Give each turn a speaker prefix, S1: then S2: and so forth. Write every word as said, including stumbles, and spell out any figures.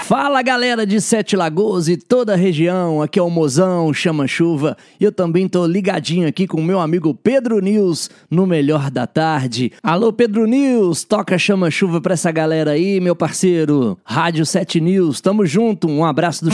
S1: Fala galera de Sete Lagoas e toda a região, aqui é o Mozão, Chama Chuva, e eu também tô ligadinho aqui com o meu amigo Pedro News no Melhor da Tarde. Alô Pedro News, toca Chama Chuva pra essa galera aí, meu parceiro. Rádio Sete News, tamo junto, um abraço do